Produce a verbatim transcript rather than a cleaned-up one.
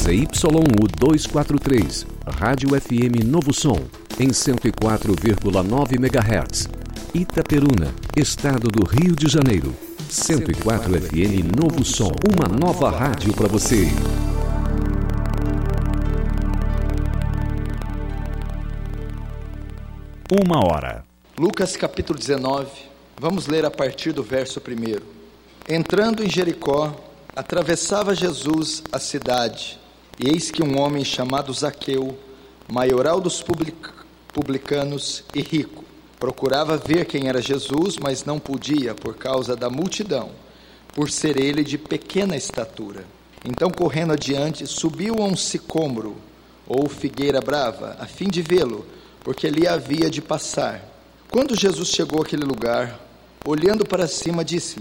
Z Y U duzentos e quarenta e três, Rádio F M Novo Som, em cento e quatro vírgula nove megahertz. Itaperuna, Estado do Rio de Janeiro. cento e quatro F M Novo Som, uma nova rádio para você. Uma hora. Lucas capítulo dezenove, vamos ler a partir do verso primeiro. Entrando em Jericó, atravessava Jesus a cidade, e eis que um homem chamado Zaqueu, maioral dos publicanos e rico, procurava ver quem era Jesus, mas não podia por causa da multidão, por ser ele de pequena estatura. Então, correndo adiante, subiu a um sicômoro, ou figueira brava, a fim de vê-lo, porque ali havia de passar. Quando Jesus chegou àquele lugar, olhando para cima, disse-lhe: